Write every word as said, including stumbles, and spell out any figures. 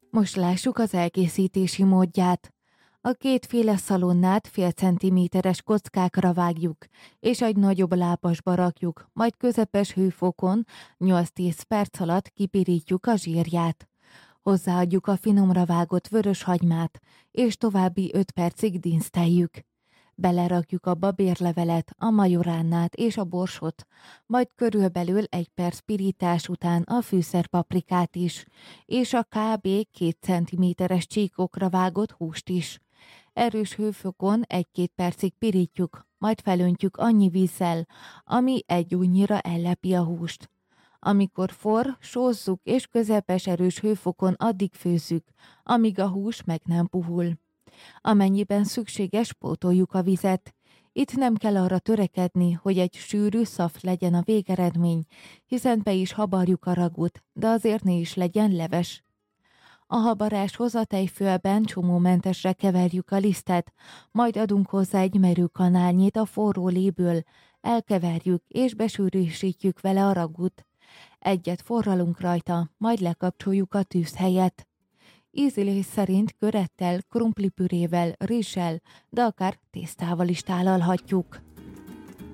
Most lássuk az elkészítési módját. A kétféle szalonnát fél centiméteres kockákra vágjuk, és egy nagyobb lábasba rakjuk, majd közepes hőfokon nyolc-tíz perc alatt kipirítjuk a zsírját. Hozzáadjuk a finomra vágott vörös hagymát, és további öt percig dinszteljük. Belerakjuk a babérlevelet, a majoránnát és a borsot, majd körülbelül egy perc pirítás után a fűszerpaprikát is, és a kb. két centiméteres csíkokra vágott húst is. Erős hőfokon egy-két percig pirítjuk, majd felöntjük annyi vízzel, ami egy ujjnyira ellepi a húst. Amikor forr, sózzuk és közepes erős hőfokon addig főzzük, amíg a hús meg nem puhul. Amennyiben szükséges, pótoljuk a vizet. Itt nem kell arra törekedni, hogy egy sűrű szaft legyen a végeredmény, hiszen be is habarjuk a ragút, de azért ne is legyen leves. A habaráshoz a tejfölben csomómentesre keverjük a lisztet, majd adunk hozzá egy merő kanálnyit a forró léből, elkeverjük és besűrűsítjük vele a ragút. Egyet forralunk rajta, majd lekapcsoljuk a tűzhelyet. Ízlés szerint körettel, krumplipürével, rizssel, de akár tésztával is tálalhatjuk.